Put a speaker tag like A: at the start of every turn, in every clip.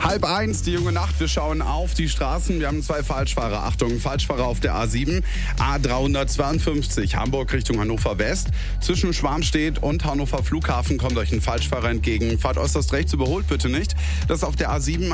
A: 12:30, die junge Nacht. Wir schauen auf die Straßen. Wir haben 2 Falschfahrer. Achtung, Falschfahrer auf der A7, A352, Hamburg Richtung Hannover West. Zwischen Schwarmstedt und Hannover Flughafen kommt euch ein Falschfahrer entgegen. Fahrt äußerst rechts, überholt bitte nicht. Das ist auf der A7,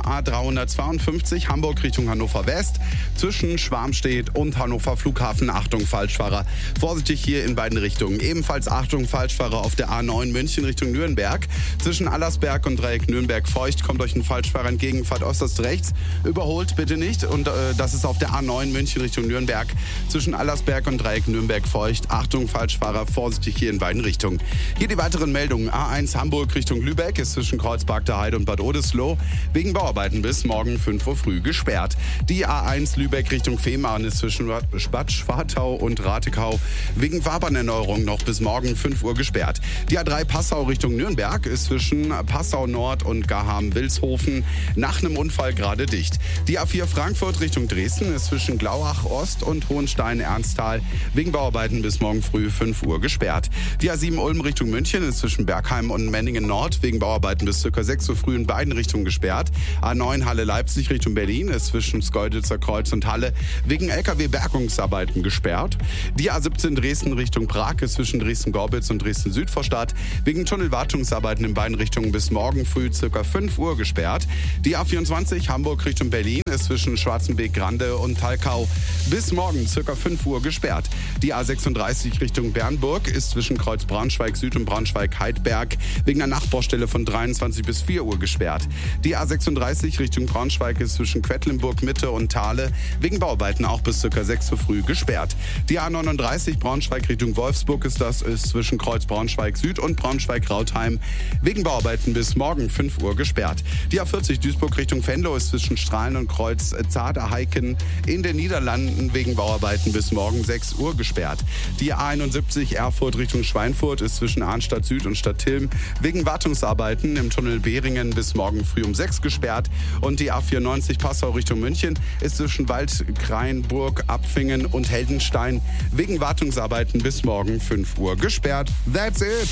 A: A352, Hamburg Richtung Hannover West. Zwischen Schwarmstedt und Hannover Flughafen. Achtung, Falschfahrer. Vorsichtig hier in beiden Richtungen. Ebenfalls Achtung, Falschfahrer auf der A9 München Richtung Nürnberg. Zwischen Allersberg und Dreieck Nürnberg-Feucht kommt euch ein Falschfahrer entgegen. Fahrt äußerst rechts, überholt bitte nicht. Und das ist auf der A9 München Richtung Nürnberg. Zwischen Allersberg und Dreieck Nürnberg-Feucht. Achtung, Falschfahrer, vorsichtig hier in beiden Richtungen. Hier die weiteren Meldungen. A1 Hamburg Richtung Lübeck ist zwischen Kreuzberg der Heide und Bad Oldesloe wegen Bauarbeiten bis morgen 5 Uhr früh gesperrt. Die A1 Lübeck Richtung Fehmarn ist zwischen Bad Schwartau und Ratekau wegen Fahrbahnerneuerung noch bis morgen 5 Uhr gesperrt. Die A3 Passau Richtung Nürnberg ist zwischen Passau Nord und Gaham-Wilshofen nach einem Unfall gerade dicht. Die A4 Frankfurt Richtung Dresden ist zwischen Glauach Ost und Hohenstein-Ernsthal wegen Bauarbeiten bis morgen früh 5 Uhr gesperrt. Die A7 Ulm Richtung München ist zwischen Bergheim und Menningen Nord wegen Bauarbeiten bis ca. 6 Uhr früh in beiden Richtungen gesperrt. A9 Halle Leipzig Richtung Berlin ist zwischen Schkeuditzer Kreuz und Halle wegen LKW-Bergungsarbeiten gesperrt. Die A17 Dresden Richtung Prag ist zwischen Dresden-Gorbitz und Dresden-Südvorstadt wegen Tunnelwartungsarbeiten in beiden Richtungen bis morgen früh ca. 5 Uhr gesperrt. Die A24 Hamburg Richtung Berlin ist zwischen Schwarzenbeek-Grande und Talkau bis morgen ca. 5 Uhr gesperrt. Die A36 Richtung Bernburg ist zwischen Kreuz Braunschweig Süd und Braunschweig-Heidberg wegen einer Nachtbaustelle von 23 bis 4 Uhr gesperrt. Die A36 Richtung Braunschweig ist zwischen Quedlinburg Mitte und Thale wegen Bauarbeiten auch bis ca. 6 Uhr früh gesperrt. Die A39 Braunschweig Richtung Wolfsburg ist zwischen Kreuz Braunschweig Süd und Braunschweig-Rautheim wegen Bauarbeiten bis morgen 5 Uhr gesperrt. Die A40 Duisburg Richtung Venlo ist zwischen Strahlen und Kreuz Zaderheiken in den Niederlanden wegen Bauarbeiten bis morgen 6 Uhr gesperrt. Die A71 Erfurt Richtung Schweinfurt ist zwischen Arnstadt Süd und Stadtilm wegen Wartungsarbeiten im Tunnel Behringen bis morgen früh um 6 gesperrt. Und die A94 Passau Richtung München ist zwischen Waldkraienburg, Abfingen und Heldenstein wegen Wartungsarbeiten bis morgen 5 Uhr gesperrt. That's it!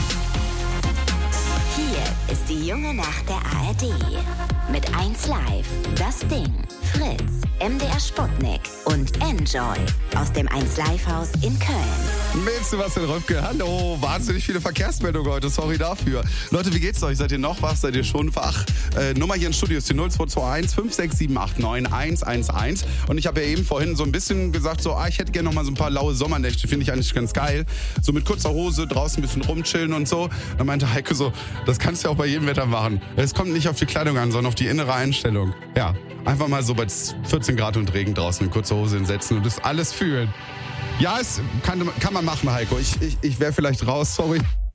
B: Hier ist die junge Nacht der ARD. Mit 1 Live, Das Ding, Fritz, MDR Sputnik und Enjoy aus dem 1 Live Haus in Köln.
A: Mit Sebastian Röpke, hallo, wahnsinnig viele Verkehrsmeldungen heute, sorry dafür. Leute, wie geht's euch? Seid ihr noch wach? Seid ihr schon wach? Nummer hier im Studio ist die 0221 56789 111. Und ich habe ja eben vorhin so ein bisschen gesagt, ich hätte gerne noch mal so ein paar laue Sommernächte, finde ich eigentlich ganz geil. So mit kurzer Hose, draußen ein bisschen rumchillen und so. Dann meinte Heike so, das kannst du ja auch bei jedem Wetter machen. Es kommt nicht auf die Kleidung an, sondern auf die innere Einstellung. Ja, einfach mal so bei 14 Grad und Regen draußen in kurzer Hose hinsetzen und das alles fühlen. Ja, es kann man machen, Heiko. Ich wäre vielleicht raus, sorry.